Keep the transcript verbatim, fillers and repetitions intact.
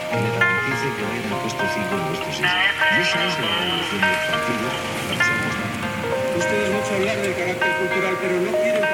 que le garantice que va a ir al puesto cinco en vuestro sistema. Y esa es la evolución del partido. Ustedes mucho hablar del carácter cultural, pero no quieren